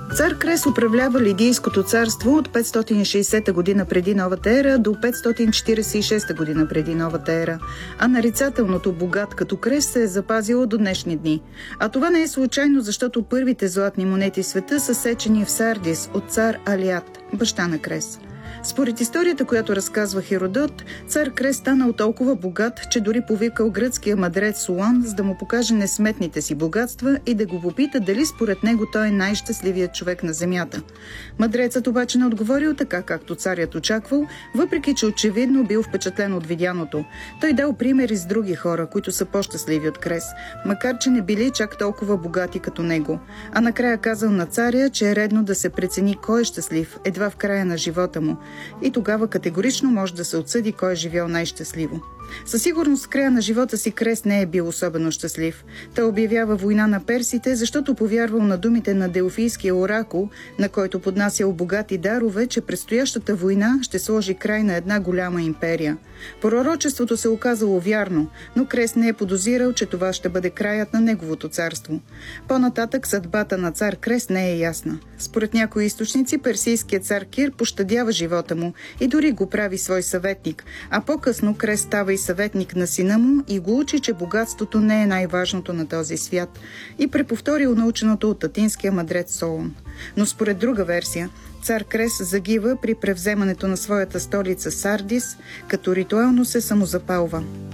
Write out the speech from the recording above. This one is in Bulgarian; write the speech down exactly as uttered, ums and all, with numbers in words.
Цар Крес управлява Лидийското царство от петстотин и шейсета година преди новата ера до петстотин четиридесет и шеста година преди новата ера, а нарицателното богат като Крес се е запазило до днешни дни. А това не е случайно, защото първите златни монети в света са сечени в Сардис от цар Алиат, баща на Крес. Според историята, която разказва Херодот, цар Крес станал толкова богат, че дори повикал гръцкия мъдрец Солон, за да му покаже несметните си богатства и да го попита дали според него той е най-щастливият човек на земята. Мъдрецът обаче не отговорил така, както царят очаквал, въпреки че очевидно бил впечатлен от видяното. Той дал примери с други хора, които са по-щастливи от Крес, макар че не били чак толкова богати като него. А накрая казал на царя, че е редно да се прецени кой е щастлив, едва в края на живота му. И тогава категорично може да се отсъди кой е живял най-щастливо. Със сигурност в края на живота си Крес не е бил особено щастлив. Той обявява война на персите, защото повярвал на думите на Делфийския оракул, на който поднасял богати дарове, че предстоящата война ще сложи край на една голяма империя. Пророчеството се оказало вярно, но Крес не е подозирал, че това ще бъде краят на неговото царство. По-нататък съдбата на цар Крес не е ясна. Според някои източници, персийският цар Кир пощадява живота му и дори го прави свой съветник, а по-късно Крес става и съветник на сина му и го учи, че богатството не е най-важното на този свят, и преповторил наученото от атинския мъдрец Солон. Но според друга версия, цар Крес загива при превземането на своята столица Сардис, като ритуално се самозапалва.